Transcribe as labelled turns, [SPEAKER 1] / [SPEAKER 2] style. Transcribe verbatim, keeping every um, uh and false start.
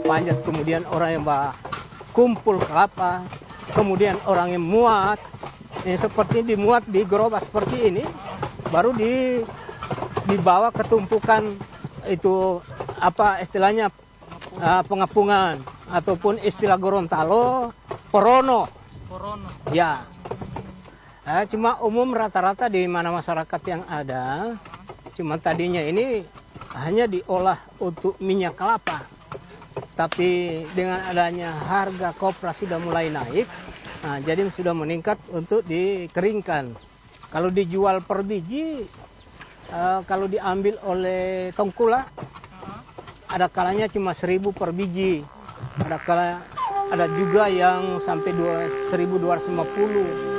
[SPEAKER 1] panjat, kemudian orang yang bah kumpul kelapa, kemudian orang yang muat, ini seperti dimuat di gerobak seperti ini, baru di dibawa ke tumpukan itu apa istilahnya uh, pengepungan ataupun istilah Gorontalo porono.
[SPEAKER 2] Porono.
[SPEAKER 1] Ya. Eh, cuma umum rata-rata di mana masyarakat yang ada, cuma tadinya ini hanya diolah untuk minyak kelapa. Tapi dengan adanya harga kopra sudah mulai naik, nah, jadi sudah meningkat untuk dikeringkan. Kalau dijual per biji, uh, kalau diambil oleh tengkulak, ada kalanya cuma seribu per biji. Ada kala ada juga yang sampai seribu dua ratus lima puluh.